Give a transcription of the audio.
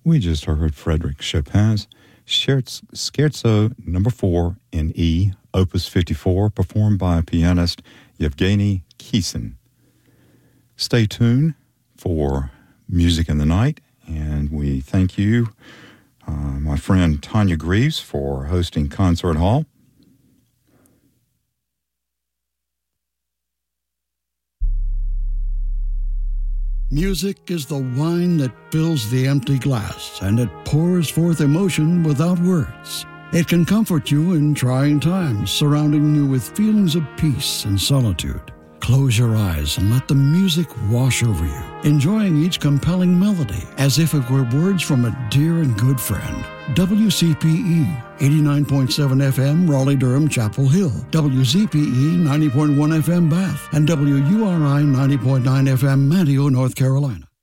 We just heard Frédéric Chopin's Scherzo No. 4 in E, Opus 54, performed by pianist Yevgeny Kissin. Stay tuned for Music in the Night, and we thank you, my friend Tanya Greaves, for hosting Concert Hall. Music is the wine that fills the empty glass, and it pours forth emotion without words. It can comfort you in trying times, surrounding you with feelings of peace and solitude. Close your eyes and let the music wash over you, enjoying each compelling melody as if it were words from a dear and good friend. WCPE 89.7 FM, Raleigh-Durham, Chapel Hill. WZPE 90.1 FM, Bath. And WURI 90.9 FM, Manteo, North Carolina.